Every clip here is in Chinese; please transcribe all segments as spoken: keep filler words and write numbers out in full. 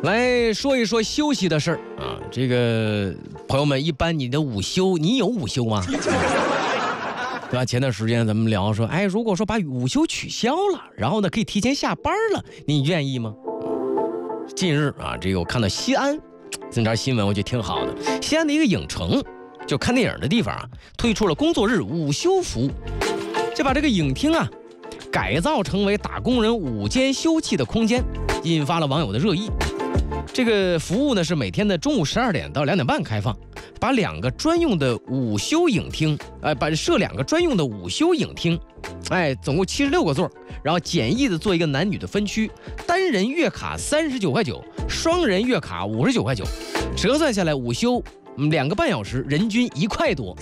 来说一说休息的事儿啊。这个朋友们，一般你的午休，你有午休吗？对吧？前段时间咱们聊说，哎，如果说把午休取消了，然后呢可以提前下班了，你愿意吗？近日啊，这个我看到西安这条新闻，我觉得挺好的。西安的一个影城，就看电影的地方啊，推出了工作日午休服务，就把这个影厅啊改造成为打工人午间休憩的空间，引发了网友的热议。这个服务呢是每天的中午十二点到两点半开放，把两个专用的午休影厅，哎，把设两个专用的午休影厅，哎，总共七十六个座，然后简易的做一个男女的分区，单人月卡三十九块九，双人月卡五十九块九，折算下来午休两个半小时，人均一块多。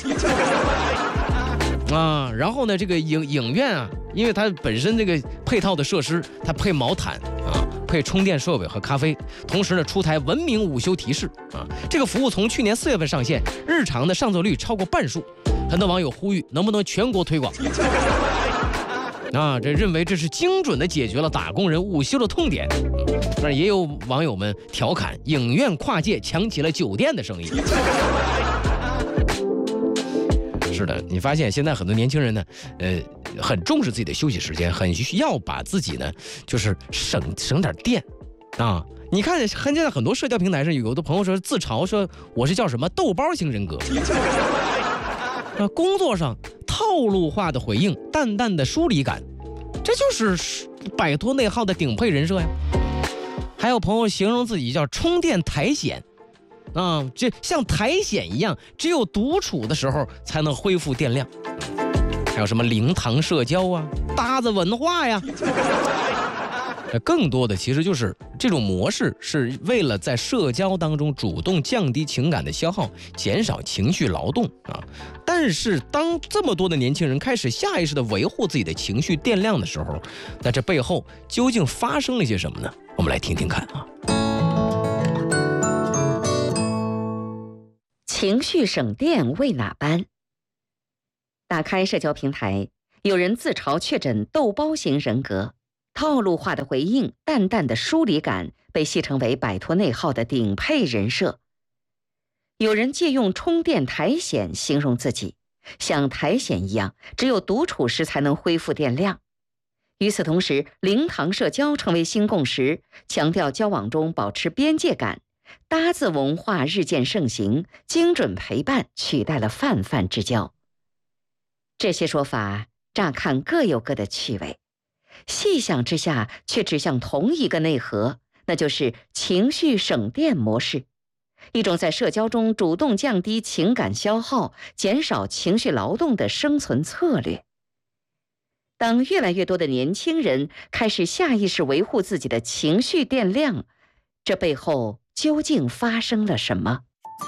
啊，然后呢，这个影影院啊，因为它本身这个配套的设施，它配毛毯啊，配充电设备和咖啡，同时呢出台文明午休提示啊。这个服务从去年四月份上线，日常的上座率超过半数，很多网友呼吁能不能全国推广。啊，这认为这是精准的解决了打工人午休的痛点。但也有网友们调侃，影院跨界抢起了酒店的生意。是的，你发现现在很多年轻人呢，呃，很重视自己的休息时间，很需要把自己呢，就是省省点电，啊，你看现在很多社交平台上，有的朋友说自嘲说我是叫什么豆包型人格，啊，工作上套路化的回应，淡淡的疏离感，这就是摆脱内耗的顶配人设呀。还有朋友形容自己叫充电苔藓。啊，这像苔藓一样，只有独处的时候才能恢复电量。还有什么零糖社交啊，搭子文化呀，更多的其实就是这种模式是为了在社交当中主动降低情感的消耗，减少情绪劳动啊。但是当这么多的年轻人开始下意识的维护自己的情绪电量的时候，那这背后究竟发生了些什么呢？我们来听听看啊。 情绪省电为哪般？打开社交平台，有人自嘲确诊豆包型人格，套路化的回应，淡淡的疏离感被戏称为摆脱内耗的顶配人设。有人借用充电苔藓形容自己，像苔藓一样，只有独处时才能恢复电量。与此同时，零糖社交成为新共识，强调交往中保持边界感。搭子文化日渐盛行，精准陪伴取代了泛泛之交。这些说法乍看各有各的趣味，细想之下却指向同一个内核，那就是情绪省电模式，一种在社交中主动降低情感消耗、减少情绪劳动的生存策略。当越来越多的年轻人开始下意识维护自己的情绪电量，这背后究竟发生了什么？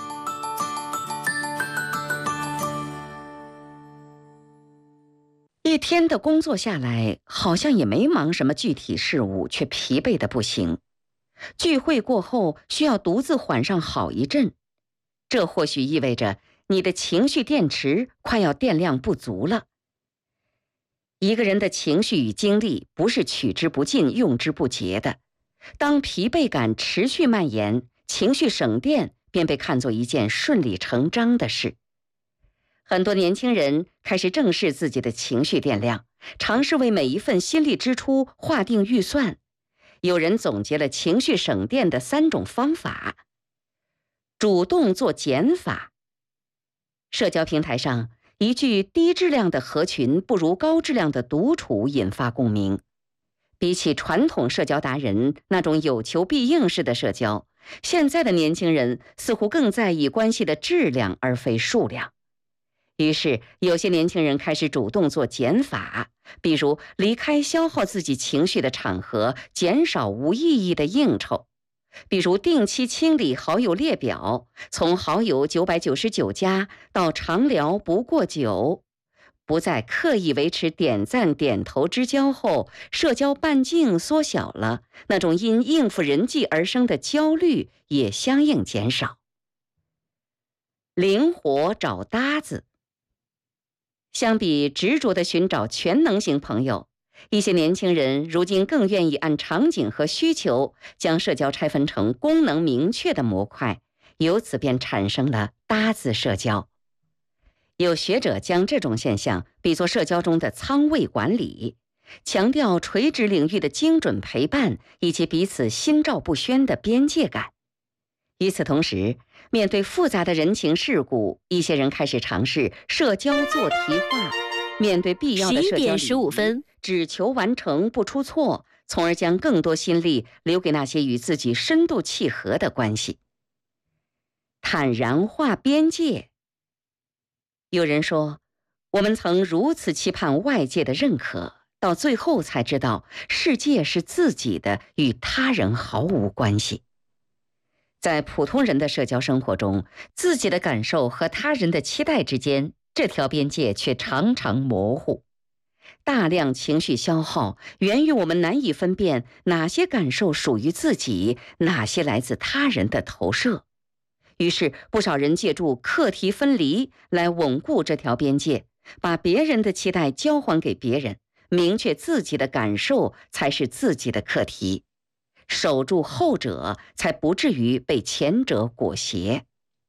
一天的工作下来，好像也没忙什么具体事务，却疲惫得不行。聚会过后，需要独自缓上好一阵。这或许意味着你的情绪电池快要电量不足了。一个人的情绪与精力不是取之不尽、用之不竭的。当疲惫感持续蔓延，情绪省电便被看作一件顺理成章的事。很多年轻人开始正视自己的情绪电量，尝试为每一份心力支出划定预算。有人总结了情绪省电的三种方法：主动做减法。社交平台上，一句低质量的合群不如高质量的独处引发共鸣。比起传统社交达人那种有求必应式的社交，现在的年轻人似乎更在意关系的质量而非数量。于是，有些年轻人开始主动做减法，比如离开消耗自己情绪的场合，减少无意义的应酬；比如定期清理好友列表，从好友九百九十九家到常聊不过九。不再刻意维持点赞点头之交后，社交半径缩小了，那种因应付人际而生的焦虑也相应减少。灵活找搭子。相比执着地寻找全能型朋友， 一些年轻人如今更愿意按场景和需求，将社交拆分成功能明确的模块，由此便产生了搭子社交。有学者将这种现象比作社交中的仓位管理，强调垂直领域的精准陪伴以及彼此心照不宣的边界感。与此同时，面对复杂的人情世故，一些人开始尝试社交做题化，面对必要的社交礼仪， 十五分， 只求完成不出错，从而将更多心力留给那些与自己深度契合的关系。坦然化边界。有人说，我们曾如此期盼外界的认可，到最后才知道世界是自己的，与他人毫无关系。在普通人的社交生活中，自己的感受和他人的期待之间，这条边界却常常模糊。大量情绪消耗源于我们难以分辨哪些感受属于自己，哪些来自他人的投射。于是不少人借助课题分离来稳固这条边界，把别人的期待交还给别人，明确自己的感受才是自己的课题，守住后者，才不至于被前者裹挟。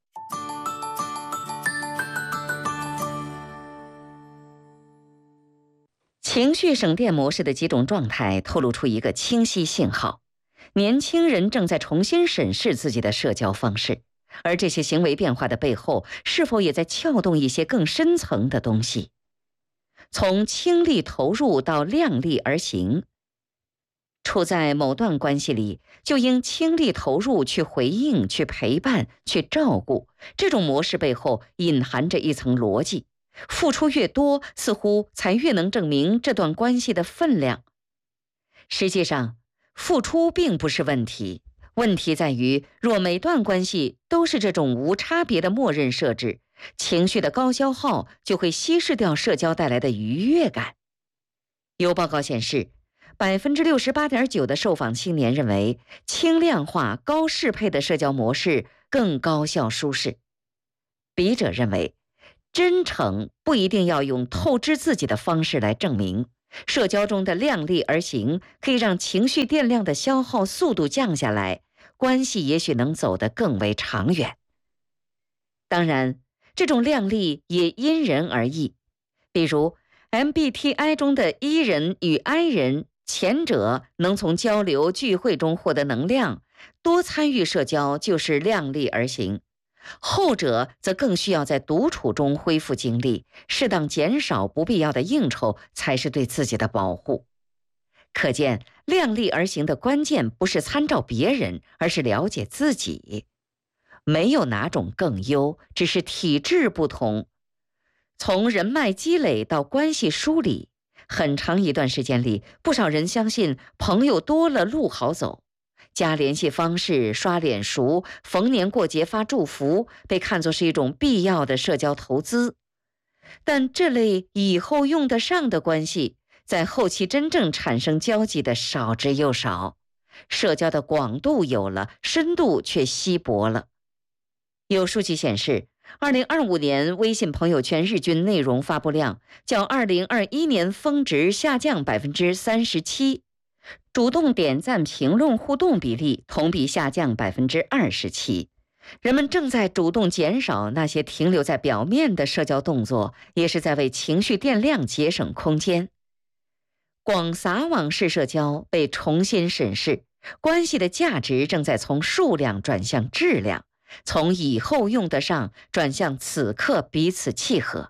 情绪省电模式的几种状态透露出一个清晰信号：年轻人正在重新审视自己的社交方式，而这些行为变化的背后，是否也在撬动一些更深层的东西？从倾力投入到量力而行，处在某段关系里，就应倾力投入去回应、去陪伴、去照顾。这种模式背后隐含着一层逻辑：付出越多，似乎才越能证明这段关系的分量。实际上，付出并不是问题，问题在于，若每段关系都是这种无差别的默认设置，情绪的高消耗就会稀释掉社交带来的愉悦感。有报告显示，百分之六十八点九的受访青年认为，轻量化、高适配的社交模式更高效舒适。笔者认为，真诚不一定要用透支自己的方式来证明，社交中的量力而行可以让情绪电量的消耗速度降下来，关系也许能走得更为长远。当然，这种量力也因人而异。比如 M B T I 中的 E 人与 I 人，前者能从交流聚会中获得能量，多参与社交就是量力而行；后者则更需要在独处中恢复精力，适当减少不必要的应酬才是对自己的保护。可见，量力而行的关键不是参照别人，而是了解自己。没有哪种更优，只是体质不同。从人脉积累到关系梳理，很长一段时间里，不少人相信朋友多了路好走，加联系方式、刷脸熟、逢年过节发祝福，被看作是一种必要的社交投资。但这类以后用得上的关系，在后期真正产生交集的少之又少，社交的广度有了，深度却稀薄了。有数据显示，二零二五年微信朋友圈日均内容发布量较二零二一年峰值下降百分之三十七，主动点赞、评论、互动比例同比下降百分之二十七。人们正在主动减少那些停留在表面的社交动作，也是在为情绪电量节省空间。广撒网式社交被重新审视，关系的价值正在从数量转向质量，从以后用得上转向此刻彼此契合。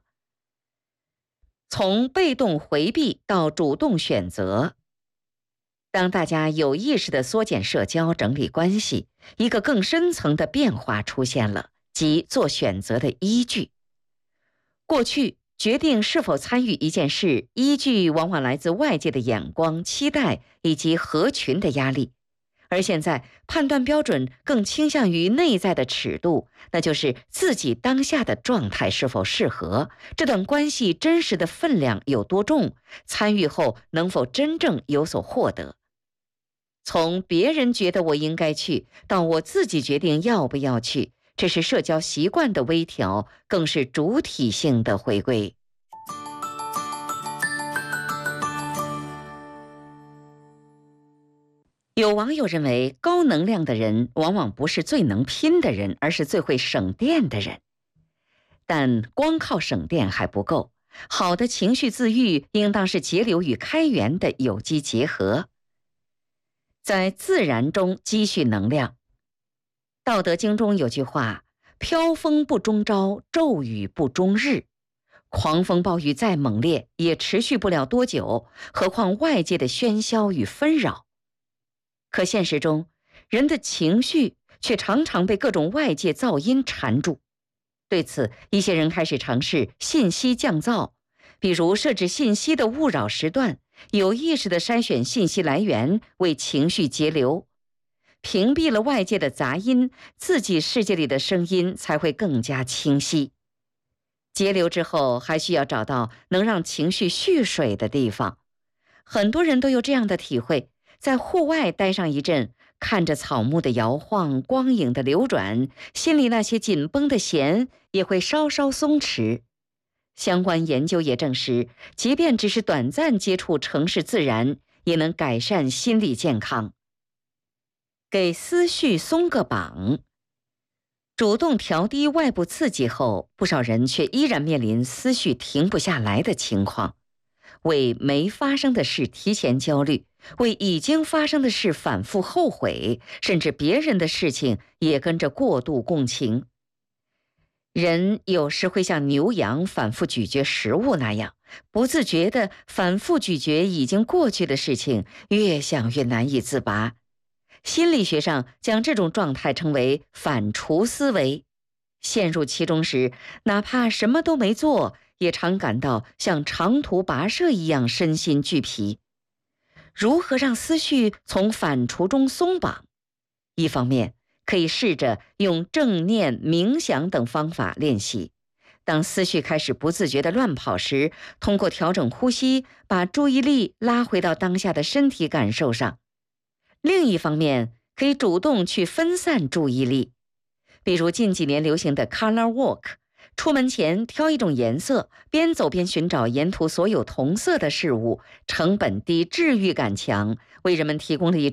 从被动回避到主动选择，当大家有意识地缩减社交、整理关系，一个更深层的变化出现了，即做选择的依据。过去决定是否参与一件事，依据往往来自外界的眼光、期待以及合群的压力。而现在判断标准更倾向于内在的尺度，那就是自己当下的状态是否适合，这段关系真实的分量有多重，参与后能否真正有所获得。从别人觉得我应该去，到我自己决定要不要去，这是社交习惯的微调，更是主体性的回归。 有网友认为，高能量的人往往不是最能拼的人，而是最会省电的人。但光靠省电还不够，好的情绪自愈应当是节流与开源的有机结合，在自然中积蓄能量。道德经中有句话：飘风不终朝，骤雨不终日。狂风暴雨再猛烈，也持续不了多久，何况外界的喧嚣与纷扰。可现实中，人的情绪却常常被各种外界噪音缠住。对此，一些人开始尝试信息降噪，比如设置信息的勿扰时段，有意识地筛选信息来源，为情绪节流。屏蔽了外界的杂音，自己世界里的声音才会更加清晰。节流之后，还需要找到能让情绪蓄水的地方。很多人都有这样的体会，在户外待上一阵，看着草木的摇晃，光影的流转，心里那些紧绷的弦也会稍稍松弛。相关研究也证实，即便只是短暂接触城市自然，也能改善心理健康。给思绪松个绑。主动调低外部刺激后，不少人却依然面临思绪停不下来的情况，为没发生的事提前焦虑，为已经发生的事反复后悔，甚至别人的事情也跟着过度共情。人有时会像牛羊反复咀嚼食物那样，不自觉地反复咀嚼已经过去的事情，越想越难以自拔。心理学上将这种状态称为反刍思维。陷入其中时，哪怕什么都没做，也常感到像长途跋涉一样身心俱疲。如何让思绪从反刍中松绑？一方面，可以试着用正念、冥想等方法练习。当思绪开始不自觉地乱跑时，通过调整呼吸，把注意力拉回到当下的身体感受上。另一方面，可以主动去分散注意力，比如近几年流行的 color walk， 出门前挑一种颜色，边走边寻找沿途所有同色的事物，成本低、治愈感强，为人们提供了一